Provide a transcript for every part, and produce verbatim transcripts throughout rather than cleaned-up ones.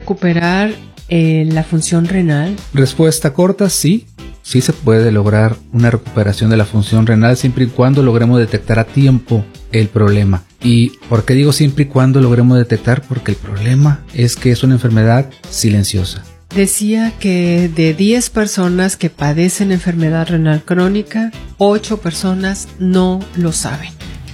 recuperar eh, la función renal? Respuesta corta, sí. Sí se puede lograr una recuperación de la función renal siempre y cuando logremos detectar a tiempo el problema. ¿Y por qué digo siempre y cuando logremos detectar? Porque el problema es que es una enfermedad silenciosa. Decía que de diez personas que padecen enfermedad renal crónica, ocho personas no lo saben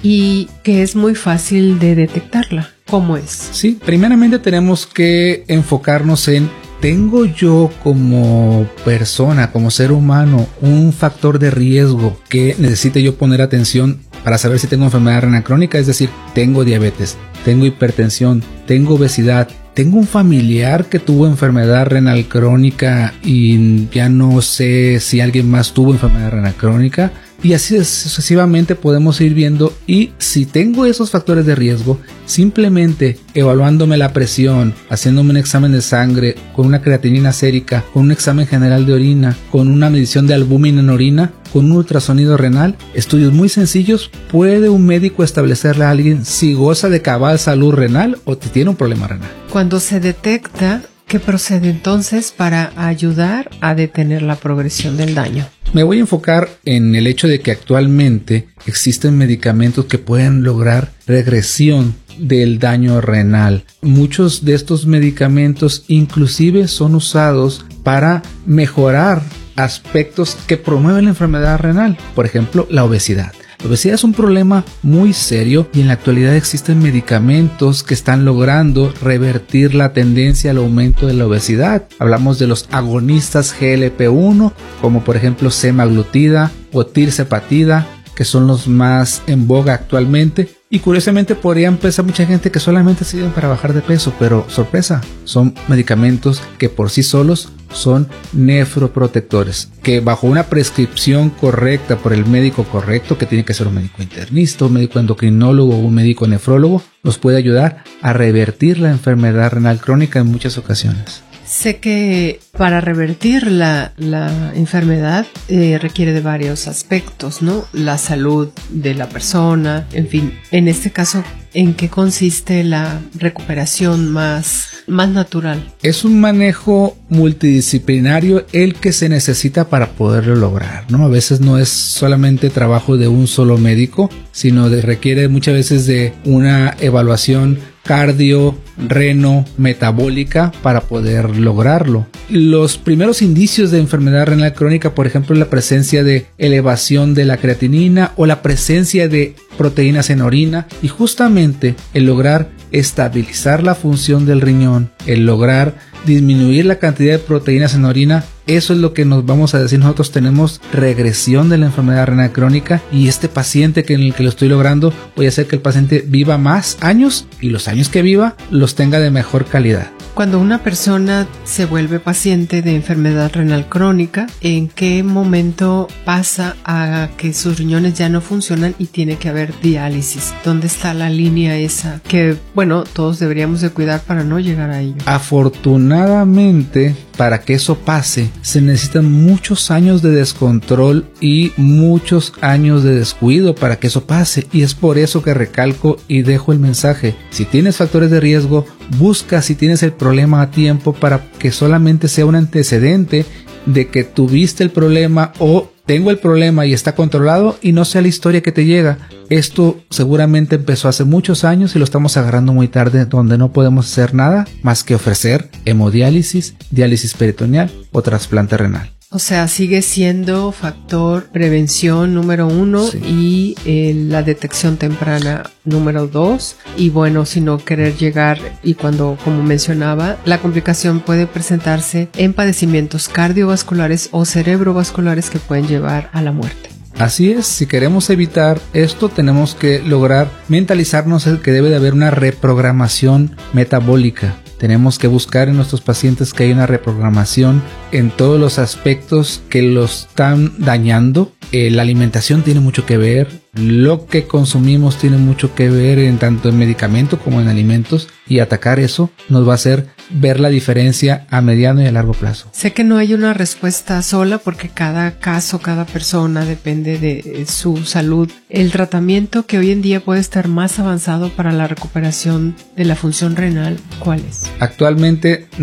y que es muy fácil de detectarla. ¿Cómo es? Sí, primeramente tenemos que enfocarnos en: ¿tengo yo como persona, como ser humano, un factor de riesgo que necesite yo poner atención para saber si tengo enfermedad renal crónica? Es decir, tengo diabetes, tengo hipertensión, tengo obesidad, tengo un familiar que tuvo enfermedad renal crónica y ya no sé si alguien más tuvo enfermedad renal crónica. Y así sucesivamente podemos ir viendo, y si tengo esos factores de riesgo, simplemente evaluándome la presión, haciéndome un examen de sangre, con una creatinina sérica, con un examen general de orina, con una medición de albúmina en orina, con un ultrasonido renal, estudios muy sencillos, puede un médico establecerle a alguien si goza de cabal salud renal o si tiene un problema renal. Cuando se detecta, ¿qué procede entonces para ayudar a detener la progresión del daño? Me voy a enfocar en el hecho de que actualmente existen medicamentos que pueden lograr regresión del daño renal. Muchos de estos medicamentos inclusive son usados para mejorar aspectos que promueven la enfermedad renal, por ejemplo, la obesidad. La obesidad es un problema muy serio y en la actualidad existen medicamentos que están logrando revertir la tendencia al aumento de la obesidad. Hablamos de los agonistas G L P uno, como por ejemplo semaglutida o tirzepatida, que son los más en boga actualmente. Y curiosamente podrían pensar mucha gente que solamente sirven para bajar de peso, pero sorpresa, son medicamentos que por sí solos son nefroprotectores, que bajo una prescripción correcta por el médico correcto, que tiene que ser un médico internista, un médico endocrinólogo o un médico nefrólogo, nos puede ayudar a revertir la enfermedad renal crónica en muchas ocasiones. Sé que para revertir la, la enfermedad eh, requiere de varios aspectos, ¿no? La salud de la persona, en fin. En este caso, ¿en qué consiste la recuperación más, más natural? Es un manejo multidisciplinario el que se necesita para poderlo lograr, ¿no? A veces no es solamente trabajo de un solo médico, sino de, requiere muchas veces de una evaluación cardio, reno, metabólica para poder lograrlo. Los primeros indicios de enfermedad renal crónica, por ejemplo, la presencia de elevación de la creatinina o la presencia de proteínas en orina, y justamente el lograr estabilizar la función del riñón, el lograr disminuir la cantidad de proteínas en orina, eso es lo que nos vamos a decir nosotros: tenemos regresión de la enfermedad renal crónica, y este paciente que en el que lo estoy logrando, voy a hacer que el paciente viva más años y los años que viva los tenga de mejor calidad. Cuando una persona se vuelve paciente de enfermedad renal crónica, ¿en qué momento pasa a que sus riñones ya no funcionan y tiene que haber diálisis? ¿Dónde está la línea esa que, bueno, todos deberíamos de cuidar para no llegar a ello? Afortunadamente, para que eso pase, se necesitan muchos años de descontrol y muchos años de descuido para que eso pase, y es por eso que recalco y dejo el mensaje: si tienes factores de riesgo, busca si tienes el problema a tiempo para que solamente sea un antecedente de que tuviste el problema o tengo el problema y está controlado, y no sea la historia que te llega. Esto seguramente empezó hace muchos años y lo estamos agarrando muy tarde, donde no podemos hacer nada más que ofrecer hemodiálisis, diálisis peritoneal o trasplante renal. O sea, sigue siendo factor prevención número uno, sí, y eh, la detección temprana número dos. Y bueno, si no querer llegar, y cuando, como mencionaba, la complicación puede presentarse en padecimientos cardiovasculares o cerebrovasculares que pueden llevar a la muerte. Así es, si queremos evitar esto, tenemos que lograr mentalizarnos el que debe de haber una reprogramación metabólica. Tenemos que buscar en nuestros pacientes que hay una reprogramación en todos los aspectos que los están dañando. Eh, la alimentación tiene mucho que ver, lo que consumimos tiene mucho que ver en tanto en medicamento como en alimentos, y atacar eso nos va a hacer ver la diferencia a mediano y a largo plazo. Sé que no hay una respuesta sola porque cada caso, cada persona depende de su salud. El tratamiento que hoy en día puede estar más avanzado para la recuperación de la función renal, ¿cuál es? Actualmente